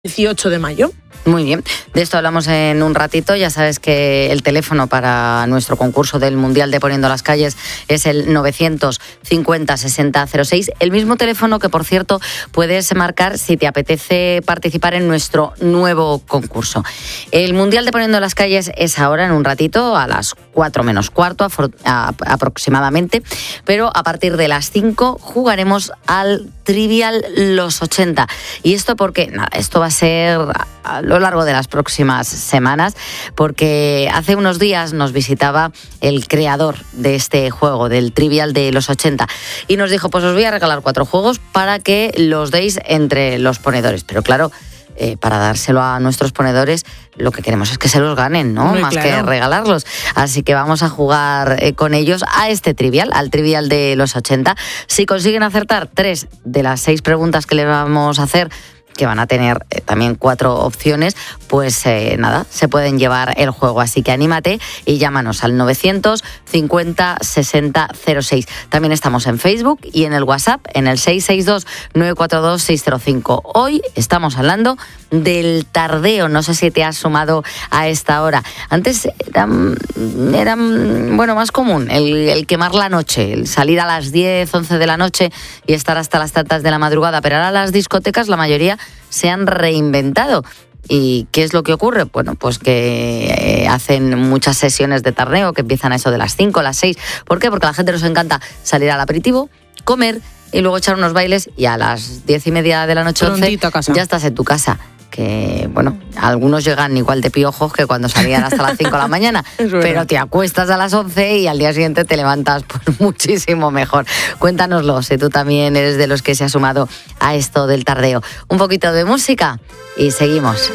18 de mayo. Muy bien, de esto hablamos en un ratito. Ya sabes que el teléfono para nuestro concurso del Mundial de Poniendo las Calles es el 950 60 06, el mismo teléfono que, por cierto, puedes marcar si te apetece participar en nuestro nuevo concurso. El Mundial de Poniendo las Calles es ahora, en un ratito, a las 4 menos cuarto aproximadamente, pero a partir de las 5 jugaremos al Trivial Los 80. Y esto porque, nada, esto va a ser a lo largo de las próximas semanas, porque hace unos días nos visitaba el creador de este juego, del Trivial de los 80, y nos dijo, pues os voy a regalar 4 juegos para que los deis entre los ponedores. Pero claro, para dárselo a nuestros ponedores, lo que queremos es que se los ganen, ¿no? Muy Más claro. que regalarlos. Así que vamos a jugar con ellos a este Trivial, al Trivial de los 80. Si consiguen acertar 3 de las 6 preguntas que le vamos a hacer, que van a tener también 4 opciones, pues nada, se pueden llevar el juego. Así que anímate y llámanos al 950 60 06. También estamos en Facebook y en el WhatsApp, en el 662 942 605. Hoy estamos hablando del tardeo. No sé si te has sumado a esta hora. Antes era bueno, más común el quemar la noche, el salir a las 10, 11 de la noche y estar hasta las tantas de la madrugada. Pero ahora las discotecas, la mayoría, se han reinventado. ¿Y qué es lo que ocurre? Bueno, pues que hacen muchas sesiones de tardeo que empiezan a eso de las 5, las 6. ¿Por qué? Porque a la gente nos encanta salir al aperitivo, comer y luego echar unos bailes, y a las 10:30 de la noche, 11, ya estás en tu casa. Que, bueno, algunos llegan igual de piojos que cuando salían hasta las 5 de la mañana, pero te acuestas a las 11 y al día siguiente te levantas pues muchísimo mejor. Cuéntanoslo, si tú también eres de los que se ha sumado a esto del tardeo. Un poquito de música y seguimos.